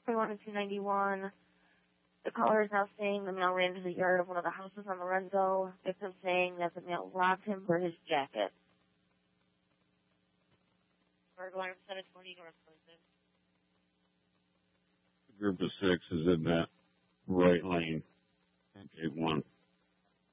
21 to 291. The caller is now saying the male ran into the yard of one of the houses on Lorenzo. Victim saying that the male robbed him for his jacket. Burglar 720 North Clinton. Group of 6 is in that right lane. Okay, 1.